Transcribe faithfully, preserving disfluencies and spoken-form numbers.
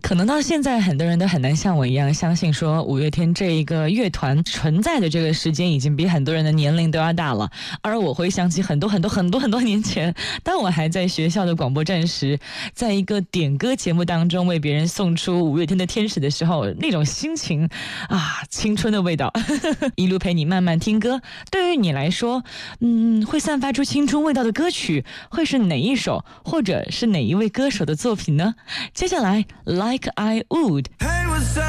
可能到现在很多人都很难像我一样相信说五月天这一个乐团存在的这个时间已经比很多人的年龄都要大了，而我回想起很多很多很多很多年前，当我还在学校的广播站时，在一个点歌节目当中为别人送出五月天的天使的时候，那种心情啊，青春的味道一路陪你慢慢听歌。对于你来说，嗯，会散发出青春味道的歌曲会是哪一首，或者是哪一位歌手的作品呢？接下来 Like I Would